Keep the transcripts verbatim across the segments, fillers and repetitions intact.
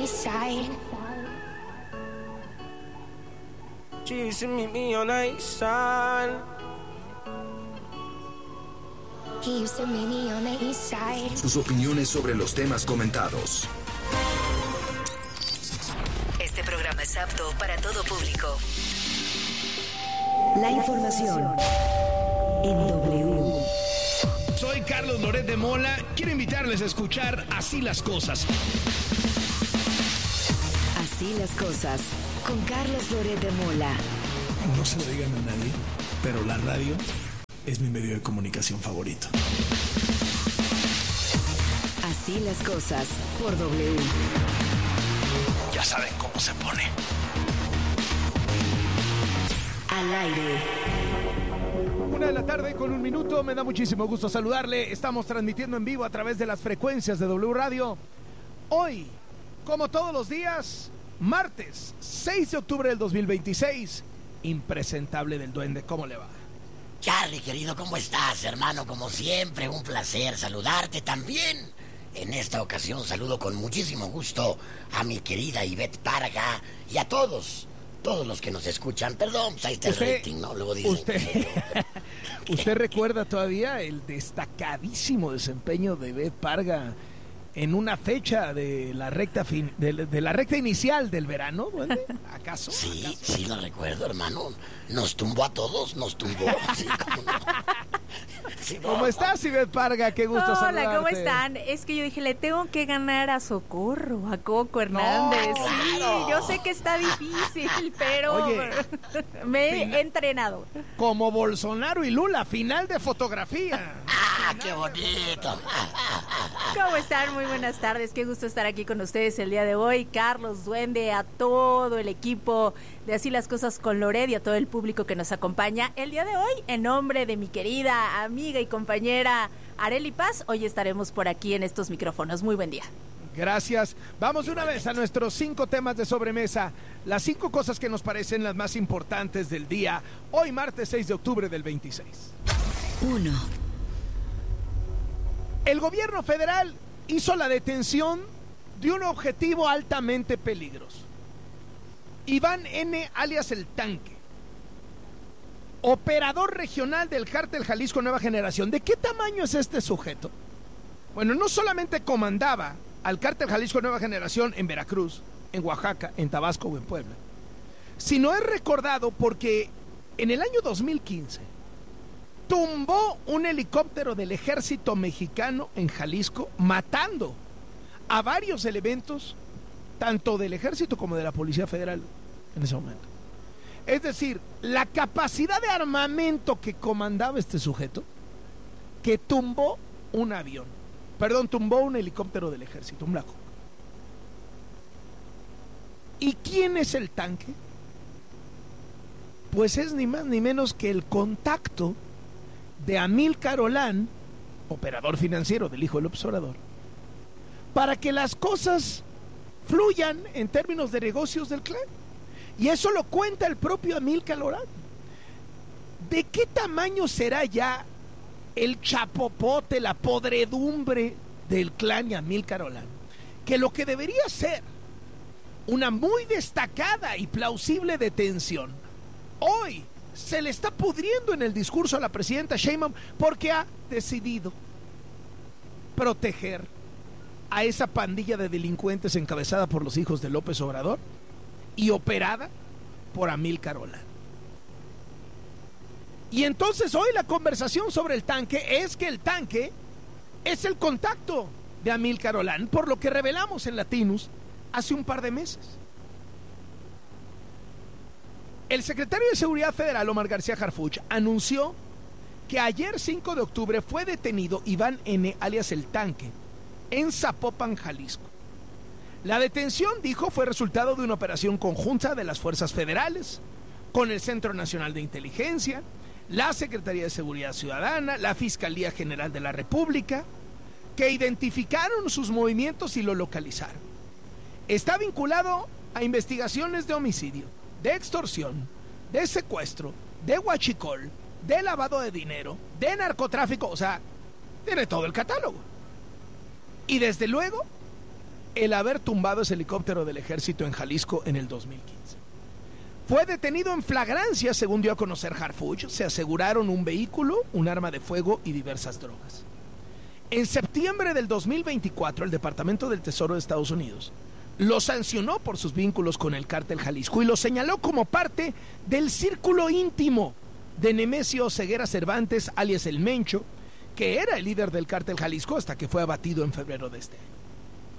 east side. She used to meet me on the east side. He used to meet me on the east side. Sus opiniones sobre los temas comentados. Este programa es apto para todo público. La información en W. Soy Carlos Loret de Mola. Quiero invitarles a escuchar Así las Cosas. Así las Cosas, con Carlos Loret de Mola. No se lo digan a nadie, pero la radio es mi medio de comunicación favorito. Así las Cosas, por W. Ya saben cómo se pone. Al aire. Una de la tarde con un minuto, me da muchísimo gusto saludarle. Estamos transmitiendo en vivo a través de las frecuencias de W Radio. Hoy, como todos los días, martes seis de octubre del dos mil veintiséis, impresentable del duende. ¿Cómo le va? Charlie, querido, ¿cómo estás, hermano? Como siempre, un placer saludarte también. En esta ocasión saludo con muchísimo gusto a mi querida Ivette Parga y a todos, todos los que nos escuchan. Perdón, pues ahí está el rating, ¿no? Luego dicen usted, que... ¿Usted recuerda todavía el destacadísimo desempeño de Ivette Parga en una fecha de la recta fin, de, de la recta inicial del verano, duende? ¿Acaso? Sí, ¿Acaso? sí lo recuerdo, hermano. Nos tumbó a todos, nos tumbó. Sí, ¿cómo no? Sí, no. ¿Cómo estás, Ivette Parga? Qué gusto Hola, saludarte. ¿cómo están? Es que yo dije, le tengo que ganar a Socorro, a Coco Hernández. No, sí, claro. yo sé que está difícil, pero Oye, me he fina- entrenado. Como Bolsonaro y Lula, final de fotografía. ¡Ah, qué bonito! ¿Cómo están? Muy buenas tardes. Qué gusto estar aquí con ustedes el día de hoy. Carlos, Duende, a todo el equipo de Así las Cosas con Loret y a todo el público que nos acompaña el día de hoy. En nombre de mi querida amiga y compañera Arely Paz, hoy estaremos por aquí en estos micrófonos. Muy buen día. Gracias. Vamos de una vez a nuestros cinco temas de sobremesa. Las cinco cosas que nos parecen las más importantes del día. Hoy, martes seis de octubre del veintiséis. Uno. El gobierno federal hizo la detención de un objetivo altamente peligroso. Iván N., alias El Tanque, operador regional del Cártel Jalisco Nueva Generación. ¿De qué tamaño es este sujeto? Bueno, no solamente comandaba al Cártel Jalisco Nueva Generación en Veracruz, en Oaxaca, en Tabasco o en Puebla, sino es recordado porque en el año dos mil quince tumbó un helicóptero del ejército mexicano en Jalisco, matando a varios elementos, tanto del ejército como de la Policía Federal en ese momento. Es decir, la capacidad de armamento que comandaba este sujeto, que tumbó un avión, perdón, tumbó un helicóptero del ejército, un Black Hawk. ¿Y quién es El Tanque? Pues es ni más ni menos que el contacto de Amílcar Olán, operador financiero del hijo del López Obrador, para que las cosas fluyan en términos de negocios del clan. Y eso lo cuenta el propio Amílcar Olán. ¿De qué tamaño será ya el chapopote, la podredumbre del clan y Amílcar Olán? Que lo que debería ser una muy destacada y plausible detención, hoy se le está pudriendo en el discurso a la presidenta Sheinbaum porque ha decidido proteger a esa pandilla de delincuentes encabezada por los hijos de López Obrador y operada por Amílcar Olán. Y entonces hoy la conversación sobre El Tanque es que El Tanque es el contacto de Amílcar Olán, por lo que revelamos en Latinus hace un par de meses. El secretario de Seguridad Federal, Omar García Harfuch, anunció que ayer cinco de octubre fue detenido Iván N., alias El Tanque, en Zapopan, Jalisco. La detención, dijo, fue resultado de una operación conjunta de las fuerzas federales con el Centro Nacional de Inteligencia, la Secretaría de Seguridad Ciudadana, la Fiscalía General de la República, que identificaron sus movimientos y lo localizaron. Está vinculado a investigaciones de homicidio, de extorsión, de secuestro, de huachicol, de lavado de dinero, de narcotráfico, o sea, tiene todo el catálogo. Y desde luego, el haber tumbado ese helicóptero del ejército en Jalisco en el dos mil quince. Fue detenido en flagrancia, según dio a conocer Harfuch. Se aseguraron un vehículo, un arma de fuego y diversas drogas. En septiembre del dos mil veinticuatro, el Departamento del Tesoro de Estados Unidos lo sancionó por sus vínculos con el Cártel Jalisco y lo señaló como parte del círculo íntimo de Nemesio Ceguera Cervantes, alias El Mencho, que era el líder del Cártel Jalisco hasta que fue abatido en febrero de este año.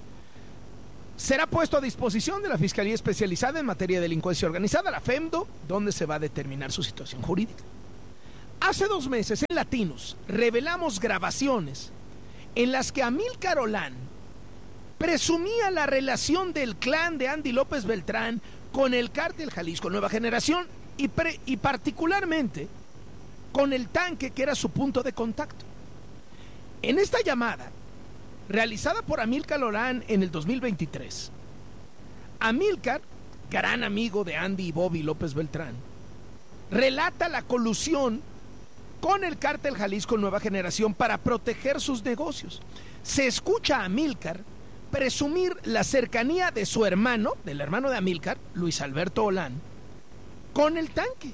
Será puesto a disposición de la Fiscalía Especializada en Materia de Delincuencia Organizada, la FEMDO, donde se va a determinar su situación jurídica. Hace dos meses en Latinos revelamos grabaciones en las que Amílcar Olán presumía la relación del clan de Andy López Beltrán con el Cártel Jalisco Nueva Generación y, pre, y particularmente con el tanque, que era su punto de contacto. En esta llamada, realizada por Amílcar Olán en el dos mil veintitrés, Amílcar, gran amigo de Andy y Bobby López Beltrán, relata la colusión con el Cártel Jalisco Nueva Generación para proteger sus negocios. Se escucha a Amílcar presumir la cercanía de su hermano, del hermano de Amílcar, Luis Alberto Olán, con el tanque.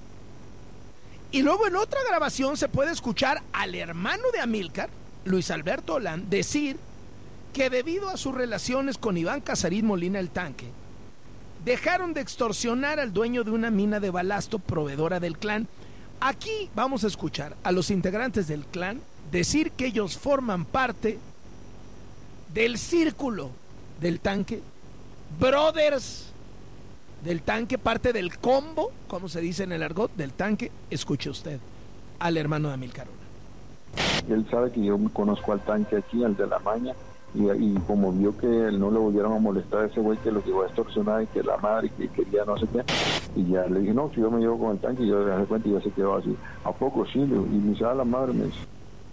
Y luego en otra grabación se puede escuchar al hermano de Amílcar, Luis Alberto Olán, decir que debido a sus relaciones con Iván Casarín Molina el Tanque, dejaron de extorsionar al dueño de una mina de balasto proveedora del clan. Aquí vamos a escuchar a los integrantes del clan decir que ellos forman parte del círculo del tanque, brothers del tanque, parte del combo, como se dice en el argot, del tanque. Escuche usted al hermano de Amílcar Olán. Él sabe que yo conozco al tanque aquí, al de la maña, y, y como vio que no le volvieron a molestar a ese güey que lo llevó a extorsionar y que la madre que quería no sé qué, y ya le dije, no, si yo me llevo con el tanque, y yo le dejé cuenta y ya se quedó así. ¿A poco sí? Y me dice, ah, la madre me dice.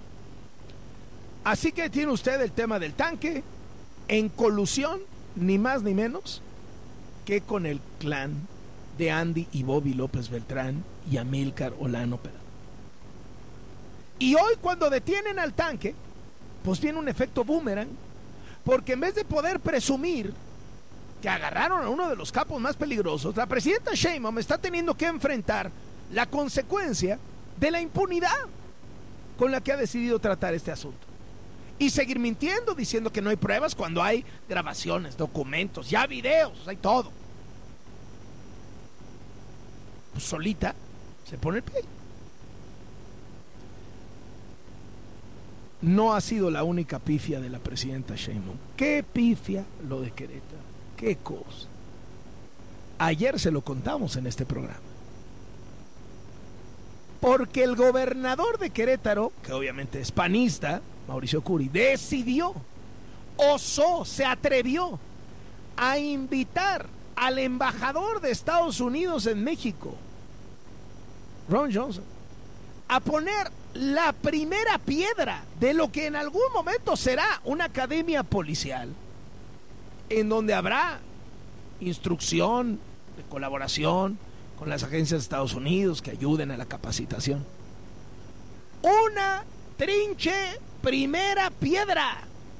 Así que tiene usted el tema del tanque en colusión, ni más ni menos que con el clan de Andy y Bobby López Beltrán y Amílcar Olán Opera. Y hoy, cuando detienen al tanque, pues viene un efecto boomerang, porque en vez de poder presumir que agarraron a uno de los capos más peligrosos, la presidenta Sheinbaum está teniendo que enfrentar la consecuencia de la impunidad con la que ha decidido tratar este asunto. Y seguir mintiendo, diciendo que no hay pruebas cuando hay grabaciones, documentos, ya videos, hay todo. Pues solita se pone el pie. No ha sido la única pifia de la presidenta Sheinbaum. ¿Qué pifia lo de Querétaro? ¿Qué cosa? Ayer se lo contamos en este programa. Porque el gobernador de Querétaro, que obviamente es panista, Mauricio Curi, decidió, osó, se atrevió a invitar al embajador de Estados Unidos en México, Ron Johnson, a poner la primera piedra de lo que en algún momento será una academia policial, en donde habrá instrucción de colaboración con las agencias de Estados Unidos que ayuden a la capacitación. Una trinche primera piedra.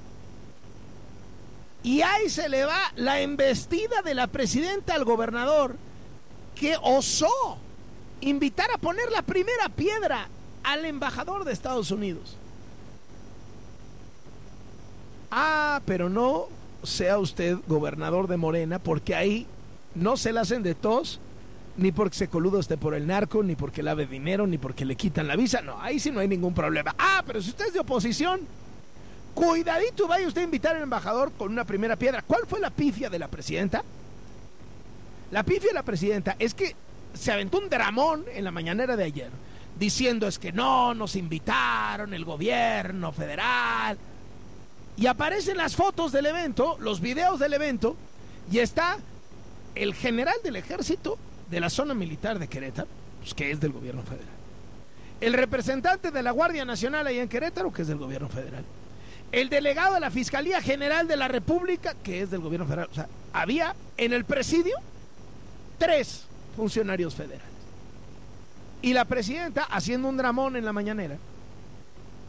Y ahí se le va la embestida de la presidenta al gobernador, que osó invitar a poner la primera piedra al embajador de Estados Unidos. Ah, pero no sea usted gobernador de Morena, porque ahí no se la hacen de tos, ni porque se coluda usted por el narco, ni porque lave dinero, ni porque le quitan la visa. No, ahí sí no hay ningún problema. Ah, pero si usted es de oposición, cuidadito, vaya usted a invitar al embajador con una primera piedra. ¿Cuál fue la pifia de la presidenta? La pifia de la presidenta es que se aventó un dramón en la mañanera de ayer, diciendo es que no nos invitaron el gobierno federal. Y aparecen las fotos del evento, los videos del evento, y está el general del ejército de la zona militar de Querétaro, pues, que es del gobierno federal. El representante de la Guardia Nacional ahí en Querétaro, que es del gobierno federal. El delegado de la Fiscalía General de la República, que es del gobierno federal. O sea, había en el presidio tres funcionarios federales. Y la presidenta, haciendo un dramón en la mañanera,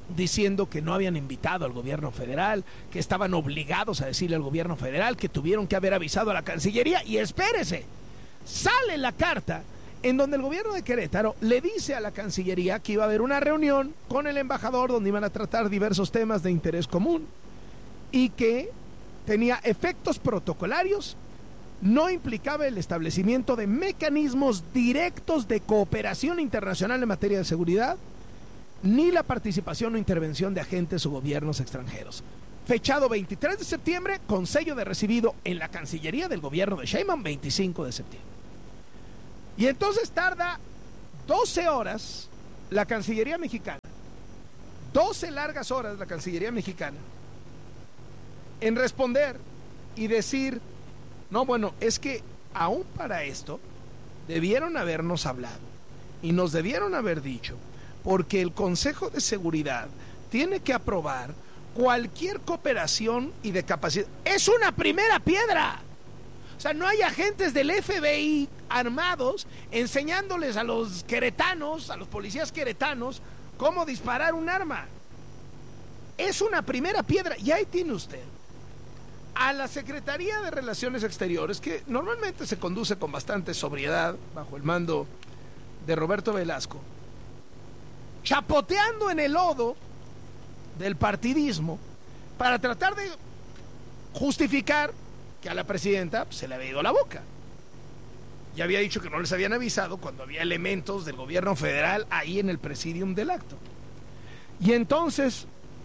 diciendo que no habían invitado al gobierno federal, que estaban obligados a decirle al gobierno federal, que tuvieron que haber avisado a la Cancillería. Y espérese, sale la carta en donde el gobierno de Querétaro le dice a la Cancillería que iba a haber una reunión con el embajador donde iban a tratar diversos temas de interés común y que tenía efectos protocolarios, no implicaba el establecimiento de mecanismos directos de cooperación internacional en materia de seguridad, ni la participación o intervención de agentes o gobiernos extranjeros. Fechado veintitrés de septiembre, con sello de recibido en la Cancillería del gobierno de Sheinbaum, veinticinco de septiembre. Y entonces tarda doce horas la Cancillería mexicana, doce largas horas la Cancillería mexicana, en responder y decir, no, bueno, es que aún para esto debieron habernos hablado y nos debieron haber dicho, porque el Consejo de Seguridad tiene que aprobar cualquier cooperación y de capacidad. ¡Es una primera piedra! O sea, no hay agentes del F B I armados enseñándoles a los queretanos, a los policías queretanos, cómo disparar un arma. Es una primera piedra. Y ahí tiene usted a la Secretaría de Relaciones Exteriores, que normalmente se conduce con bastante sobriedad bajo el mando de Roberto Velasco, chapoteando en el lodo del partidismo para tratar de justificar que a la presidenta se le había ido la boca. Ya había dicho que no les habían avisado cuando había elementos del gobierno federal ahí en el presidium del acto. Y entonces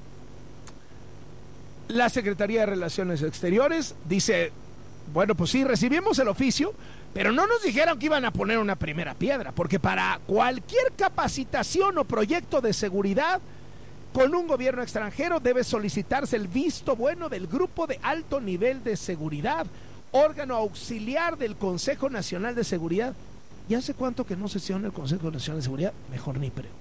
la Secretaría de Relaciones Exteriores dice, bueno, pues sí, recibimos el oficio, pero no nos dijeron que iban a poner una primera piedra, porque para cualquier capacitación o proyecto de seguridad con un gobierno extranjero debe solicitarse el visto bueno del Grupo de Alto Nivel de Seguridad, órgano auxiliar del Consejo Nacional de Seguridad. ¿Y hace cuánto que no sesiona el Consejo Nacional de Seguridad? Mejor ni preo.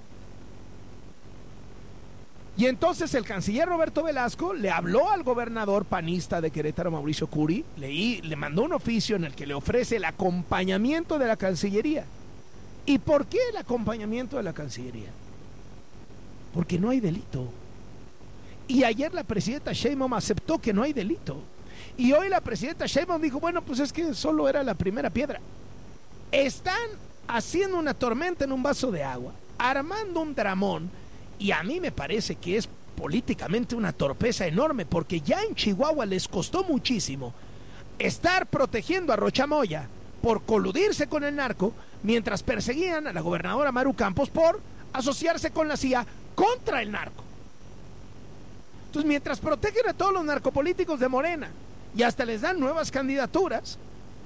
Y entonces el canciller Roberto Velasco le habló al gobernador panista de Querétaro, Mauricio Curi, le, le mandó un oficio en el que le ofrece el acompañamiento de la Cancillería. ¿Y por qué el acompañamiento de la Cancillería? Porque no hay delito. Y ayer la presidenta Sheinbaum aceptó que no hay delito. Y hoy la presidenta Sheinbaum dijo, bueno, pues es que solo era la primera piedra. Están haciendo una tormenta en un vaso de agua, armando un dramón, y a mí me parece que es políticamente una torpeza enorme, porque ya en Chihuahua les costó muchísimo estar protegiendo a Rocha Moya por coludirse con el narco, mientras perseguían a la gobernadora Maru Campos por asociarse con la C I A contra el narco. Entonces, mientras protegen a todos los narcopolíticos de Morena y hasta les dan nuevas candidaturas,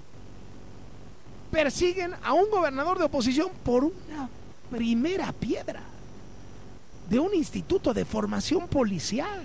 persiguen a un gobernador de oposición por una primera piedra de un instituto de formación policial.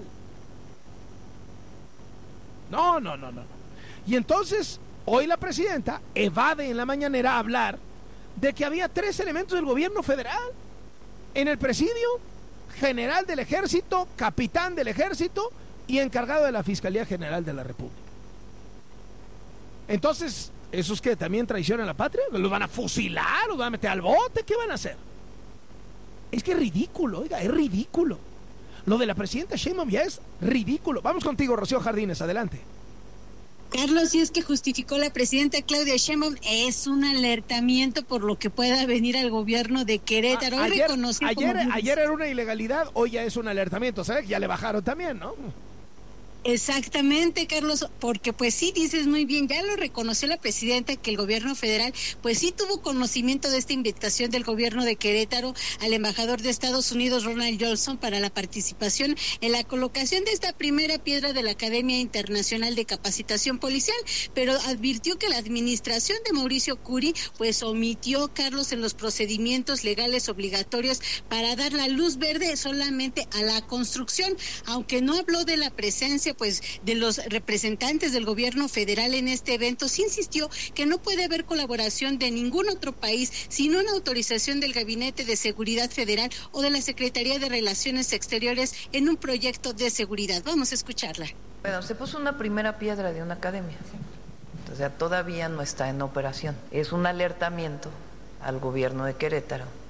No, no, no, no. Y entonces, hoy la presidenta evade en la mañanera hablar de que había tres elementos del gobierno federal en el presidio: general del ejército, capitán del ejército y encargado de la Fiscalía General de la República. Entonces, ¿esos que también traicionan a la patria? ¿Los van a fusilar? ¿Los van a meter al bote? ¿Qué van a hacer? Es que es ridículo, oiga, es ridículo. Lo de la presidenta Sheinbaum ya es ridículo. Vamos contigo, Rocío Jardines, adelante. Carlos, si es que justificó la presidenta Claudia Sheinbaum, es un alertamiento por lo que pueda venir al gobierno de Querétaro. A, ayer, reconoció ayer, como... ayer era una ilegalidad, hoy ya es un alertamiento, ¿sabes? Ya le bajaron también, ¿no? Exactamente, Carlos, porque pues sí, dices muy bien, ya lo reconoció la presidenta que el gobierno federal pues sí tuvo conocimiento de esta invitación del gobierno de Querétaro al embajador de Estados Unidos, Ronald Johnson, para la participación en la colocación de esta primera piedra de la Academia Internacional de Capacitación Policial, pero advirtió que la administración de Mauricio Curi pues omitió, Carlos, en los procedimientos legales obligatorios para dar la luz verde solamente a la construcción, aunque no habló de la presencia pues de los representantes del gobierno federal en este evento. Sí insistió que no puede haber colaboración de ningún otro país sin una autorización del Gabinete de Seguridad Federal o de la Secretaría de Relaciones Exteriores en un proyecto de seguridad. Vamos a escucharla. Bueno, se puso una primera piedra de una academia, o sea, todavía no está en operación. Es un alertamiento al gobierno de Querétaro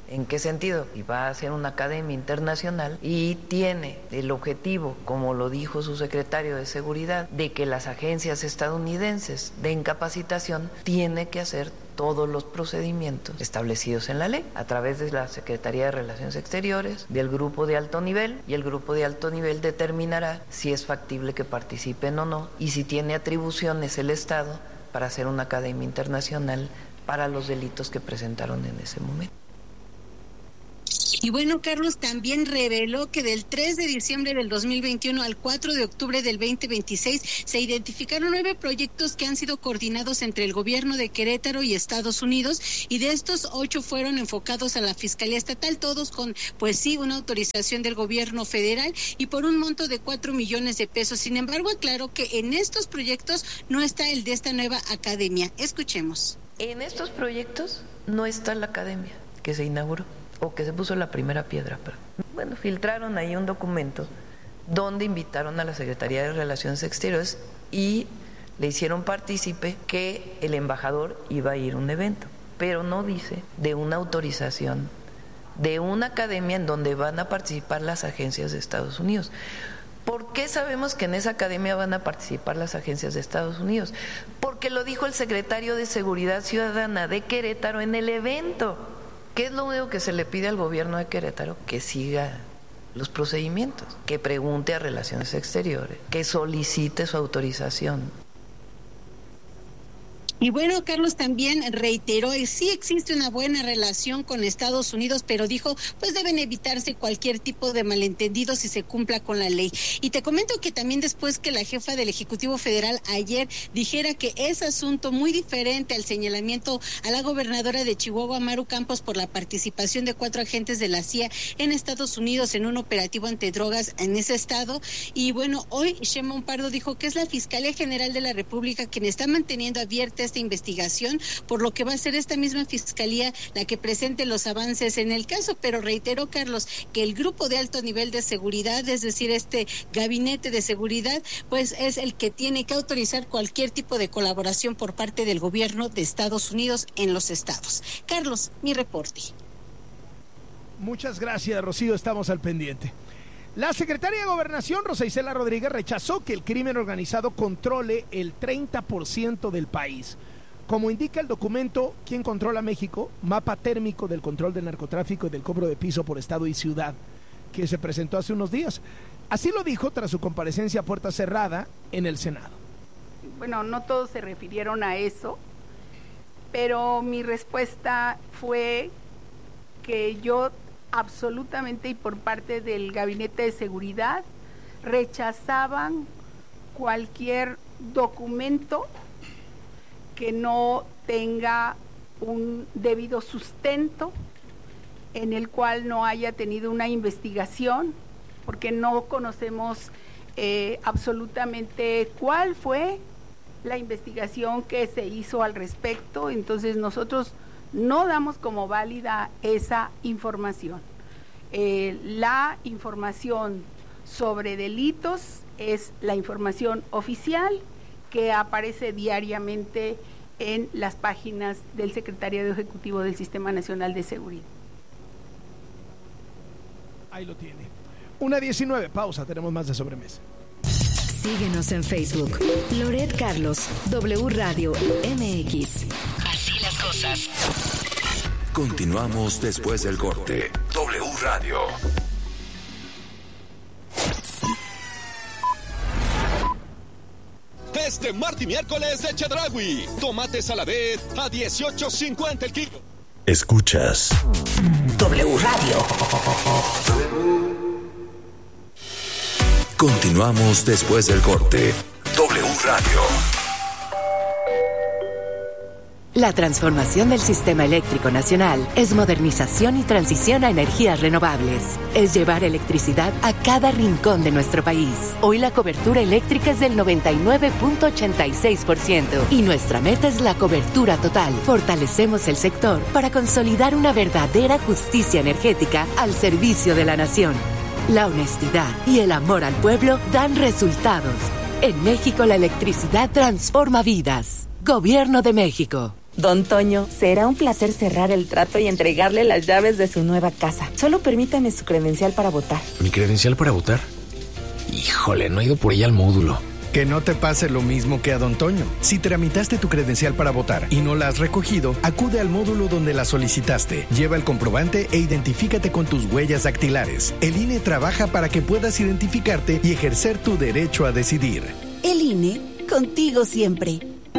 ¿En qué sentido? Y va a ser una academia internacional y tiene el objetivo, como lo dijo su secretario de Seguridad, de que las agencias estadounidenses de incapacitación tienen que hacer todos los procedimientos establecidos en la ley a través de la Secretaría de Relaciones Exteriores, del grupo de alto nivel, y el grupo de alto nivel determinará si es factible que participen o no y si tiene atribuciones el Estado para hacer una academia internacional para los delitos que presentaron en ese momento. Y bueno, Carlos también reveló que del tres de diciembre del dos mil veintiuno al cuatro de octubre del veinte veintiséis se identificaron nueve proyectos que han sido coordinados entre el gobierno de Querétaro y Estados Unidos, y de estos ocho fueron enfocados a la Fiscalía Estatal, todos con, pues sí, una autorización del gobierno federal y por un monto de cuatro millones de pesos. Sin embargo, aclaró que en estos proyectos no está el de esta nueva academia. Escuchemos. En estos proyectos no está la academia que se inauguró, o que se puso la primera piedra. Pero, bueno, filtraron ahí un documento donde invitaron a la Secretaría de Relaciones Exteriores y le hicieron partícipe que el embajador iba a ir a un evento, pero no dice de una autorización de una academia en donde van a participar las agencias de Estados Unidos. ¿Por qué sabemos que en esa academia van a participar las agencias de Estados Unidos? Porque lo dijo el secretario de Seguridad Ciudadana de Querétaro en el evento. ¿Qué es lo único que se le pide al gobierno de Querétaro? Que siga los procedimientos, que pregunte a Relaciones Exteriores, que solicite su autorización. Y bueno, Carlos también reiteró que sí existe una buena relación con Estados Unidos, pero dijo, pues deben evitarse cualquier tipo de malentendido si se cumpla con la ley. Y te comento que también después que la jefa del Ejecutivo Federal ayer dijera que es asunto muy diferente al señalamiento a la gobernadora de Chihuahua, Maru Campos, por la participación de cuatro agentes de la C I A en Estados Unidos en un operativo antidrogas en ese estado. Y bueno, hoy Sheinbaum Pardo dijo que es la Fiscalía General de la República quien está manteniendo abierta esta investigación, por lo que va a ser esta misma fiscalía la que presente los avances en el caso, pero reiteró, Carlos, que el grupo de alto nivel de seguridad, es decir, este gabinete de seguridad, pues es el que tiene que autorizar cualquier tipo de colaboración por parte del gobierno de Estados Unidos en los estados. Carlos, mi reporte. Muchas gracias, Rocío, estamos al pendiente. La secretaria de Gobernación, Rosa Isela Rodríguez, rechazó que el crimen organizado controle el treinta por ciento del país. Como indica el documento ¿Quién controla México?, mapa térmico del control del narcotráfico y del cobro de piso por estado y ciudad, que se presentó hace unos días. Así lo dijo tras su comparecencia a puerta cerrada en el Senado. Bueno, no todos se refirieron a eso, pero mi respuesta fue que yo absolutamente y por parte del Gabinete de Seguridad rechazaban cualquier documento que no tenga un debido sustento, en el cual no haya tenido una investigación, porque no conocemos eh, absolutamente cuál fue la investigación que se hizo al respecto. Entonces nosotros no damos como válida esa información. Eh, la información sobre delitos es la información oficial que aparece diariamente en las páginas del Secretariado Ejecutivo del Sistema Nacional de Seguridad. Ahí lo tiene. Una diecinueve, pausa, tenemos más de sobremesa. Síguenos en Facebook. Loret Carlos, W Radio M X. Así las cosas. Continuamos después del corte. W Radio. Este martes y miércoles de Chedraui. Tomates a la vez a dieciocho cincuenta el kilo. Escuchas W Radio. Continuamos después del corte. W Radio. La transformación del sistema eléctrico nacional es modernización y transición a energías renovables. Es llevar electricidad a cada rincón de nuestro país. Hoy la cobertura eléctrica es del noventa y nueve punto ochenta y seis por ciento y nuestra meta es la cobertura total. Fortalecemos el sector para consolidar una verdadera justicia energética al servicio de la nación. La honestidad y el amor al pueblo dan resultados. En México la electricidad transforma vidas. Gobierno de México. Don Toño, será un placer cerrar el trato y entregarle las llaves de su nueva casa. Solo permítame su credencial para votar. ¿Mi credencial para votar? Híjole, no he ido por ella al módulo. Que no te pase lo mismo que a Don Toño. Si tramitaste tu credencial para votar y no la has recogido, acude al módulo donde la solicitaste. Lleva el comprobante e identifícate con tus huellas dactilares. El I N E trabaja para que puedas identificarte y ejercer tu derecho a decidir. El I N E, contigo siempre.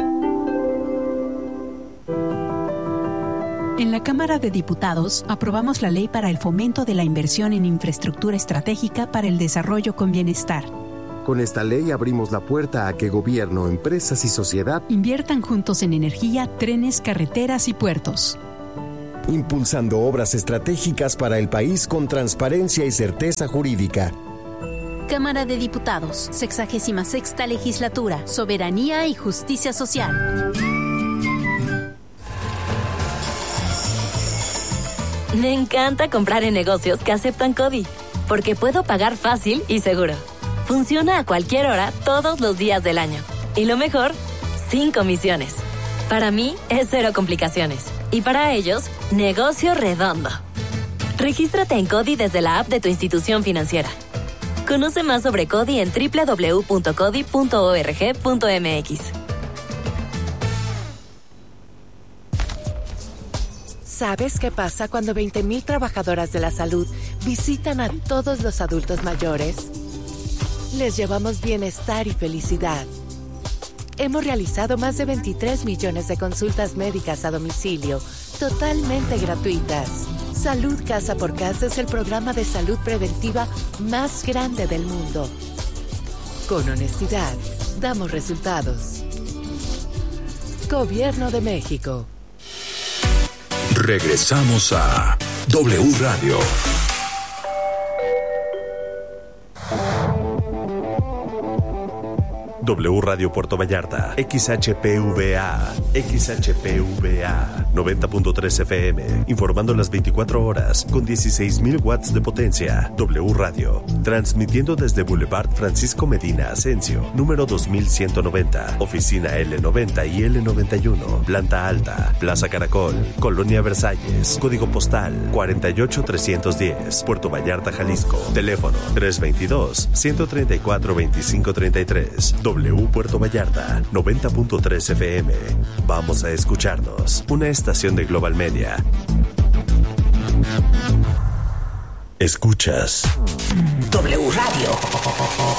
En la Cámara de Diputados aprobamos la ley para el fomento de la inversión en infraestructura estratégica para el desarrollo con bienestar. Con esta ley abrimos la puerta a que gobierno, empresas y sociedad inviertan juntos en energía, trenes, carreteras y puertos. Impulsando obras estratégicas para el país con transparencia y certeza jurídica. Cámara de Diputados, sexagésima sexta legislatura, soberanía y justicia social. Me encanta comprar en negocios que aceptan CODI, porque puedo pagar fácil y seguro. Funciona a cualquier hora, todos los días del año. Y lo mejor, sin comisiones. Para mí, es cero complicaciones. Y para ellos, negocio redondo. Regístrate en CODI desde la app de tu institución financiera. Conoce más sobre CODI en doble u doble u doble u punto codi punto org punto m x. ¿Sabes qué pasa cuando veinte mil trabajadoras de la salud visitan a todos los adultos mayores? Les llevamos bienestar y felicidad. Hemos realizado más de veintitrés millones de consultas médicas a domicilio, totalmente gratuitas. Salud Casa por Casa es el programa de salud preventiva más grande del mundo. Con honestidad, damos resultados. Gobierno de México. Regresamos a W Radio. W Radio Puerto Vallarta, X H P V A, X H P V A, noventa punto tres F M, informando las veinticuatro horas, con dieciséis mil watts de potencia. W Radio, transmitiendo desde Boulevard Francisco Medina Asensio, número dos mil ciento noventa, oficina L noventa y L noventa y uno, planta alta, Plaza Caracol, Colonia Versalles, código postal cuarenta y ocho trescientos diez, Puerto Vallarta, Jalisco, teléfono tres veintidós, ciento treinta y cuatro, veinticinco treinta y tres. W Puerto Vallarta, noventa punto tres F M. Vamos a escucharnos. Una estación de Global Media. Escuchas W Radio.